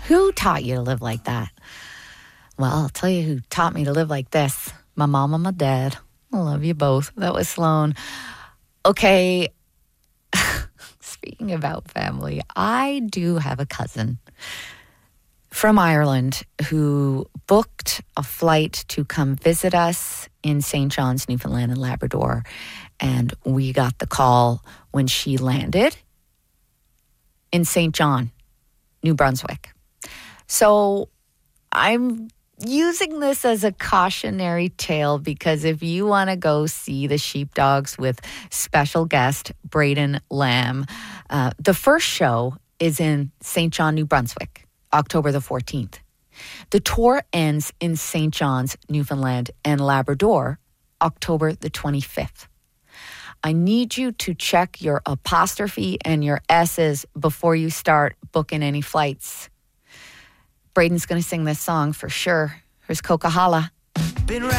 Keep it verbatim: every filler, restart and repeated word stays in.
Who taught you to live like that? Well, I'll tell you who taught me to live like this. My mom and my dad. I love you both. That was Sloan. Okay, speaking about family, I do have a cousin from Ireland who booked a flight to come visit us in Saint John's, Newfoundland and Labrador. And we got the call when she landed in Saint John, New Brunswick. So I'm using this as a cautionary tale because if you want to go see the Sheepdogs with special guest Braden Lamb, uh, the first show is in Saint John, New Brunswick, October the fourteenth. The tour ends in Saint John's, Newfoundland and Labrador, October the twenty-fifth. I need you to check your apostrophe and your S's before you start booking any flights. Braden's going to sing this song for sure. Here's Coca-Cola.